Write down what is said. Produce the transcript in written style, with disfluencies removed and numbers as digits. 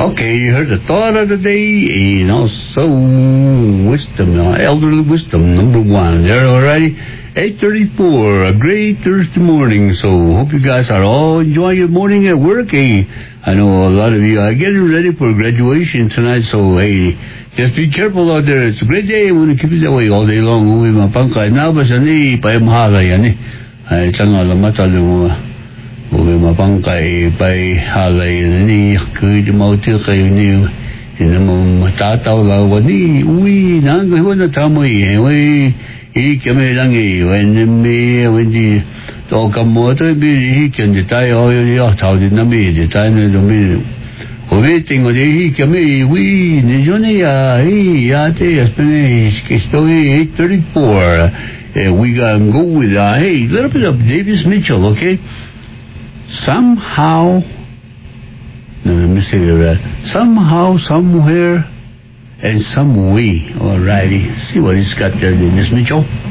Okay, you heard the thought of the day, and also wisdom, elderly wisdom, number one. There, alrighty. 8:34, a great Thursday morning. So, hope you guys are all enjoying your morning at work. Hey, I know a lot of you are getting ready for graduation tonight. So, hey, just be careful out there. It's a great day. I want to keep it that way all day long. Uwi mapangkay na ba siya ni payamahala yan eh. Ay, tanga lamata mo. Uwi mapangkay payhalay yan ni. Kuy dumauti kayo ni. Hindi mo matataw lawa ni. Uwi, nanggawa na tamo eh. Uwi. Kami lang when the dog come motor he can the tie all your tao did not be the time of the minute. Waiting on the kami we Nijonia story 8:34. We gotta go with hey, little bit of Davis Mitchell, okay? Somehow no, let me say that. Somehow, somewhere, and some way. Alrighty. See what he's got there, Miss Mitchell.